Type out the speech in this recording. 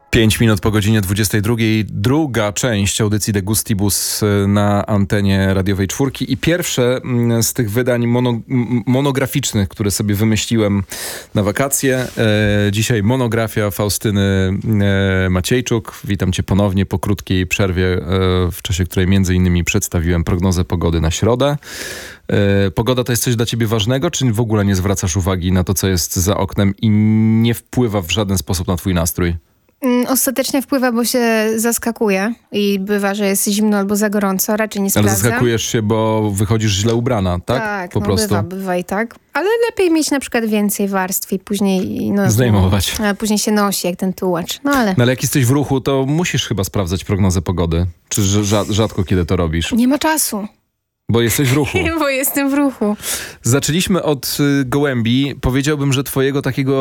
5 minut po godzinie 22. Druga część audycji De Gustibus na antenie radiowej Czwórki i pierwsze z tych wydań monograficznych, które sobie wymyśliłem na wakacje. Dzisiaj monografia Faustyny Maciejczuk. Witam cię ponownie po krótkiej przerwie, w czasie której między innymi przedstawiłem prognozę pogody na środę. Pogoda to jest coś dla ciebie ważnego, czy w ogóle nie zwracasz uwagi na to, co jest za oknem i nie wpływa w żaden sposób na twój nastrój? Ostatecznie wpływa, bo się zaskakuje i bywa, że jest zimno albo za gorąco, raczej nie sprawdzam. Ale zaskakujesz się, bo wychodzisz źle ubrana, tak? Tak, po prostu. bywa i tak. Ale lepiej mieć na przykład więcej warstw i później... zdejmować. Później się nosi jak ten tułacz. No ale jak jesteś w ruchu, to musisz chyba sprawdzać prognozę pogody. Czy rzadko kiedy to robisz? nie ma czasu, Bo jesteś w ruchu. bo jestem w ruchu. Zaczęliśmy od gołębi. Powiedziałbym, że twojego takiego